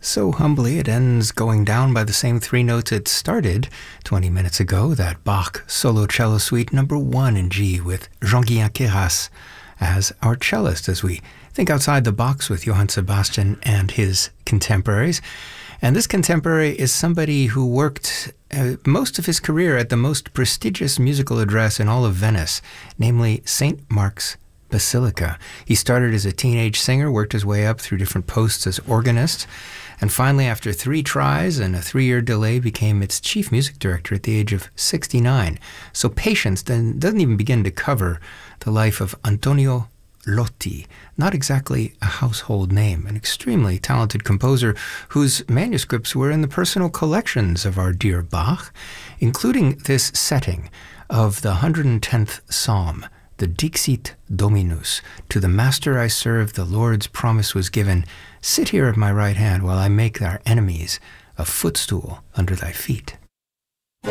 So humbly, it ends going down by the same three notes it started 20 minutes ago, that Bach Solo Cello Suite number 1 in G with Jean-Guillain Queyras as our cellist as we think outside the box with Johann Sebastian and his contemporaries. And this contemporary is somebody who worked most of his career at the most prestigious musical address in all of Venice, namely St. Mark's Basilica. He started as a teenage singer, worked his way up through different posts as organist, and finally, after 3 tries and a 3-year delay, became its chief music director at the age of 69. So Patience then doesn't even begin to cover the life of Antonio Lotti, not exactly a household name, an extremely talented composer whose manuscripts were in the personal collections of our dear Bach, including this setting of the 110th Psalm, the Dixit Dominus. To the Master I serve, the Lord's promise was given, sit here at my right hand while I make our enemies a footstool under thy feet.